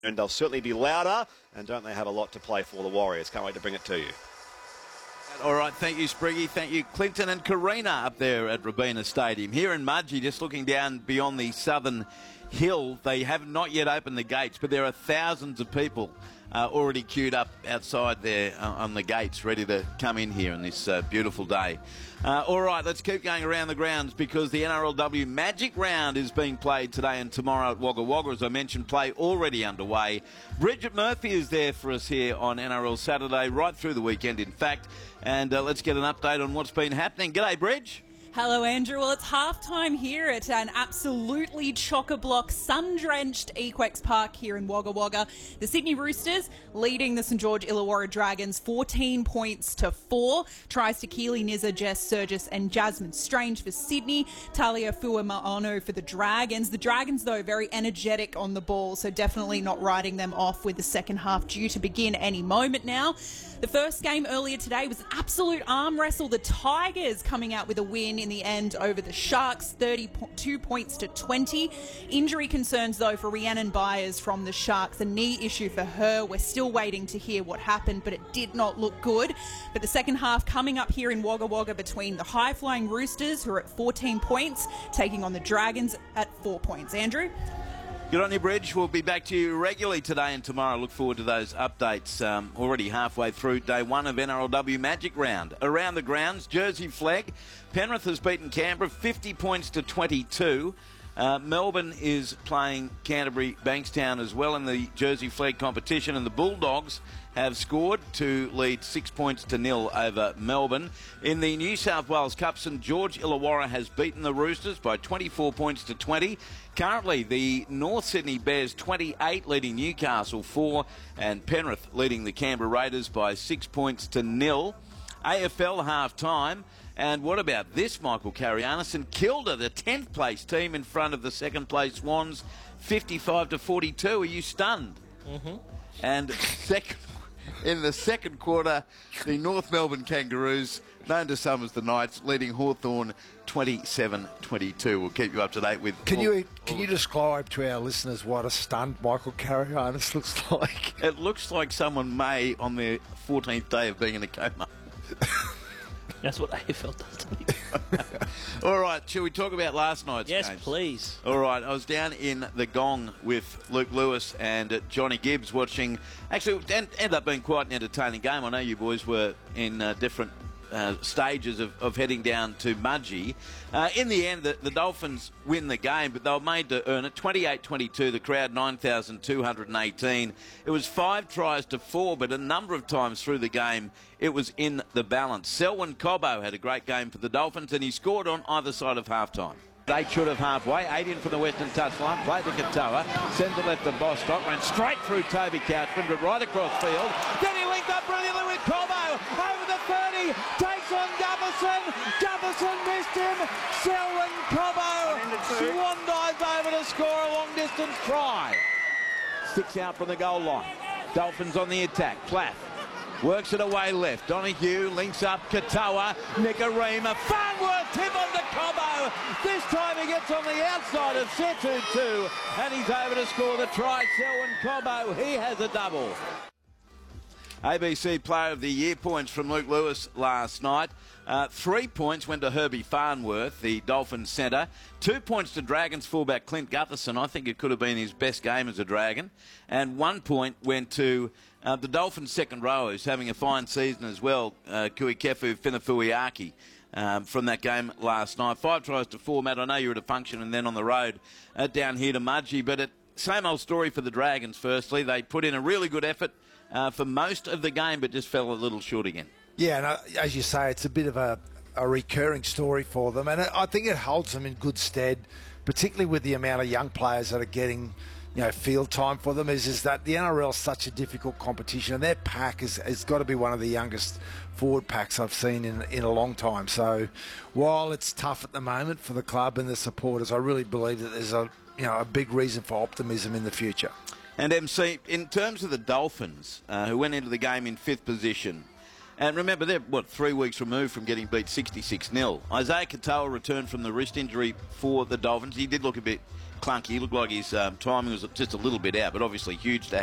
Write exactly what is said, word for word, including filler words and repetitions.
And they'll certainly be louder, and don't they have a lot to play for, the Warriors? Can't wait to bring it to you. All right, thank you, Spriggy. Thank you, Clinton and Karina up there at Robina Stadium. Here in Mudgee, just looking down beyond the southern hill, they have not yet opened the gates, but there are thousands of people uh, already queued up outside there uh, on the gates, ready to come in here on this uh, beautiful day. Uh, all right, let's keep going around the grounds because the N R L W Magic Round is being played today and tomorrow at Wagga Wagga. As I mentioned, play already underway. Bridget Murphy is there for us here on N R L Saturday, right through the weekend, in fact. And uh, let's get an update on what's been happening. G'day, Bridge. Hello, Andrew. Well, it's halftime here at an absolutely chock-a-block, sun-drenched Equex Park here in Wagga Wagga. The Sydney Roosters leading the St George Illawarra Dragons fourteen points to four. Tries to Keely Nizza, Jess Surgis and Jasmine Strange for Sydney. Talia Fuama'ano for the Dragons. The Dragons, though, very energetic on the ball, so definitely not writing them off with the second half due to begin any moment now. The first game earlier today was an absolute arm wrestle. The Tigers coming out with a win in the end over the Sharks, thirty-two points to twenty. Injury concerns, though, for Rhiannon Byers from the Sharks. A knee issue for her. We're still waiting to hear what happened, but it did not look good. But the second half coming up here in Wagga Wagga between the high-flying Roosters, who are at fourteen points, taking on the Dragons at four points. Andrew? Good on you, Bridge. We'll be back to you regularly today and tomorrow. Look forward to those updates. Um, already halfway through day one of N R L W Magic Round. Around the grounds, Jersey Flag. Penrith has beaten Canberra fifty points to twenty-two. Uh, Melbourne is playing Canterbury Bankstown as well in the Jersey Flag competition, and the Bulldogs have scored to lead six points to nil over Melbourne. In the New South Wales Cup, St George Illawarra has beaten the Roosters by twenty-four points to twenty. Currently, the North Sydney Bears twenty-eight leading Newcastle four, and Penrith leading the Canberra Raiders by six points to nil. A F L half-time. And what about this, Michael Carianis? St Kilda, the tenth place team in front of the second place Swans, fifty-five to forty-two. Are you stunned? Mm-hmm. And second, in the second quarter, the North Melbourne Kangaroos, known to some as the Knights, leading Hawthorn twenty-seven twenty-two. We'll keep you up to date with... Can all, you can you describe to our listeners what a stunned Michael Carianis looks like? It looks like someone may, on their fourteenth day of being in a coma. That's what A F L does to me. All right, shall we talk about last night's Yes, games? please. All right, I was down in the Gong with Luke Lewis and uh, Johnny Gibbs watching. Actually, it ended up being quite an entertaining game. I know you boys were in uh, different uh, stages of, of heading down to Mudgee. Uh, in the end, the, the Dolphins win the game, but they were made to earn it. twenty-eight twenty-two, the crowd nine thousand two hundred eighteen. It was five tries to four, but a number of times through the game, it was in the balance. Selwyn Cobbo had a great game for the Dolphins, and he scored on either side of halftime. Eight should have halfway. Eight in from the western touchline. Play to Katoa. Sends it left to Bostock. Ran straight through Toby Couchman, but right across field. Then he linked up brilliantly with Cobbo. Over the thirty. Takes on Gufferson. Gufferson missed him. Selwyn Cobbo. Swan dives over to score a long-distance try. Six out from the goal line. Dolphins on the attack. Plath works it away left. Donahue links up Katoa. Nicarima. Farnworth tip on to Cobbo. This time he gets on the outside of Setu too. And he's over to score the try. Selwyn Cobbo. He has a double. A B C Player of the Year points from Luke Lewis last night. Uh, three points went to Herbie Farnworth, the Dolphins centre. Two points to Dragons fullback Clint Gutherson. I think it could have been his best game as a Dragon. And one point went to uh, the Dolphins second row, who's having a fine season as well, uh, Kuikefu Finafuiaki. Um, from that game last night. Five tries to four, Matt. I know you were at a function and then on the road uh, down here to Mudgee, but it, same old story for the Dragons, firstly. They put in a really good effort uh, for most of the game, but just fell a little short again. Yeah, and uh, as you say, it's a bit of a, a recurring story for them, and I think it holds them in good stead, particularly with the amount of young players that are getting, you know, field time for them. Is is that the N R L is such a difficult competition, and their pack is has got to be one of the youngest forward packs I've seen in in a long time. So, while it's tough at the moment for the club and the supporters, I really believe that there's a you know a big reason for optimism in the future. And M C, in terms of the Dolphins, uh, who went into the game in fifth position. And remember, they're, what, three weeks removed from getting beat sixty-six nil. Isaiah Katoa returned from the wrist injury for the Dolphins. He did look a bit clunky. He looked like his um, timing was just a little bit out, but obviously huge to